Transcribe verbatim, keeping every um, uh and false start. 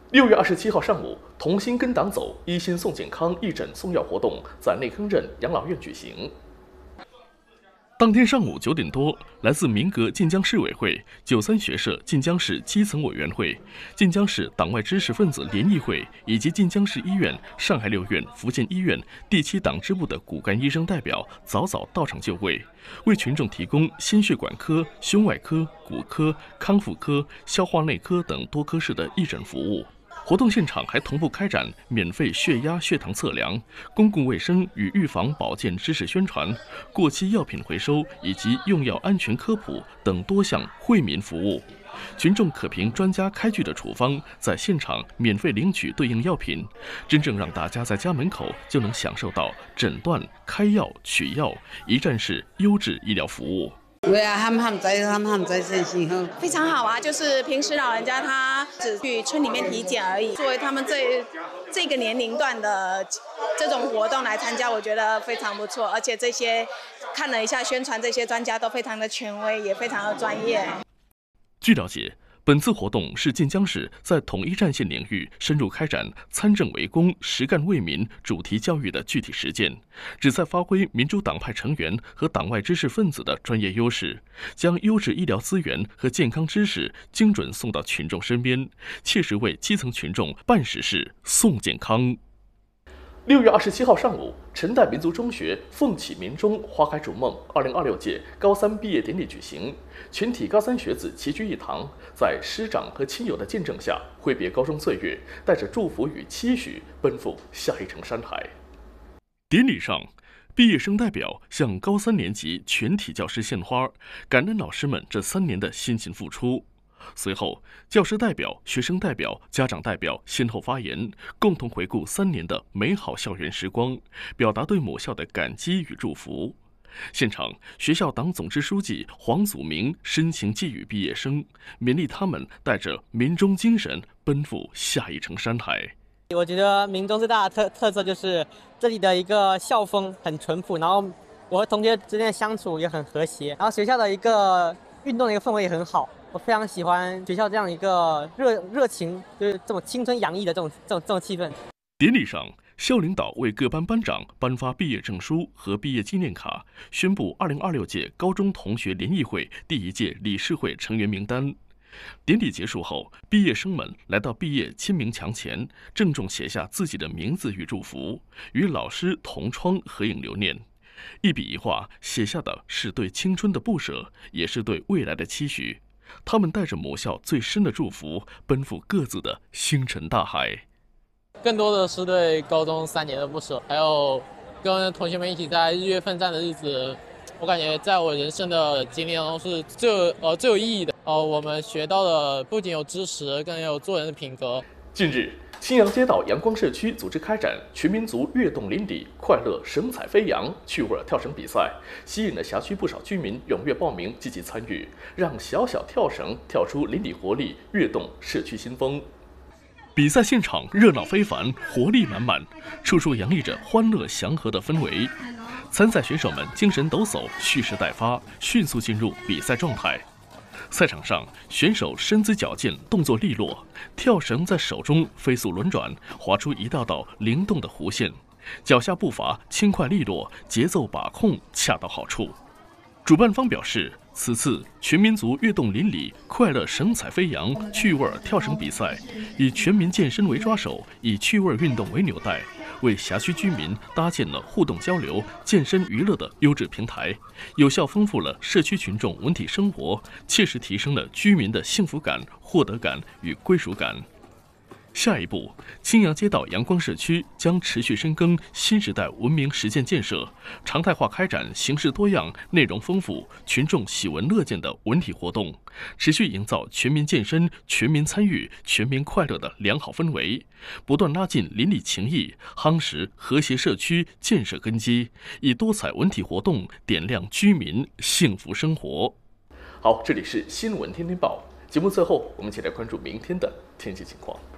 六月二十七号上午，同心跟党走，一心送健康义诊送药活动在内坑镇养老院举行。当天上午九点多，来自民革晋江市委会、九三学社晋江市基层委员会、晋江市党外知识分子联谊会以及晋江市医院、上海六院、福建医院第七党支部的骨干医生代表早早到场就位，为群众提供心血管科、胸外科、骨科、康复科、消化内科等多科室的义诊服务。活动现场还同步开展免费血压、血糖测量、公共卫生与预防保健知识宣传、过期药品回收以及用药安全科普等多项惠民服务。群众可凭专家开具的处方，在现场免费领取对应药品，真正让大家在家门口就能享受到诊断、开药、取药一站式优质医疗服务。 对啊，他们他们在他们他们在身心好， 非常好啊！就是平时老人家他只去村里面体检而已，作为他们这这个年龄段的这种活动来参加，我觉得非常不错。而且这些看了一下宣传，这些专家都非常的权威，也非常的专业。 据了解，本次活动是晋江市在统一战线领域深入开展参政为公、实干为民主题教育的具体实践，旨在发挥民主党派成员和党外知识分子的专业优势，将优质医疗资源和健康知识精准送到群众身边，切实为基层群众办实事、送健康。六月二十七号上午，陈代民族中学凤起民中花开逐梦二零二六届高三毕业典礼举行，全体高三学子齐聚一堂，在师长和亲友的见证下，挥别高中岁月，带着祝福与期许，奔赴下一程山海。典礼上，毕业生代表向高三年级全体教师献花，感恩老师们这三年的辛勤付出。随后，教师代表、学生代表、家长代表先后发言，共同回顾三年的美好校园时光，表达对母校的感激与祝福。现场，学校党总支书记黄祖明深情寄语毕业生，勉励他们带着民中精神奔赴下一程山海。 我觉得民中最大的特特色就是这里的一个校风很淳朴，然后我和同学之间的相处也很和谐，然后学校的一个运动的一个氛围也很好。我非常喜欢学校这样一个热热情，就是这种青春洋溢的这种这种这种气氛。 典礼上，校领导为各班班长颁发毕业证书和毕业纪念卡，宣布二零二六届高中同学联谊会第一届理事会成员名单。典礼结束后，毕业生们来到毕业签名墙前，郑重写下自己的名字与祝福，与老师同窗合影留念。一笔一画写下的是对青春的不舍，也是对未来的期许。他们带着母校最深的祝福，奔赴各自的星辰大海。 更多的是对高中三年的不舍，还有跟同学们一起在日月奋战的日子，我感觉在我人生的经历当中是最有呃最有意义的。呃，我们学到的不仅有知识，更有做人的品格。 近日，青阳街道阳光社区组织开展全民族跃动邻里快乐神采飞扬趣味跳绳比赛，吸引了辖区不少居民踊跃报名，积极参与，让小小跳绳跳出邻里活力，跃动社区新风。比赛现场热闹非凡，活力满满，处处洋溢着欢乐祥和的氛围。参赛选手们精神抖擞，蓄势待发，迅速进入比赛状态。赛场上，选手身姿矫健，动作利落，跳绳在手中飞速轮转，划出一道道灵动的弧线，脚下步伐轻快利落，节奏把控恰到好处。主办方表示，此次全民族跃动邻里快乐神采飞扬趣味跳绳比赛，以全民健身为抓手，以趣味运动为纽带，为辖区居民搭建了互动交流、健身娱乐的优质平台，有效丰富了社区群众文体生活，切实提升了居民的幸福感、获得感与归属感。下一步，青阳街道阳光社区将持续深耕新时代文明实践建设，常态化开展形式多样、内容丰富、群众喜闻乐见的文体活动，持续营造全民健身、全民参与、全民快乐的良好氛围，不断拉近邻里情谊，夯实和谐社区建设根基，以多彩文体活动点亮居民幸福生活。好，这里是新闻天天报，节目最后我们一起来关注明天的天气情况。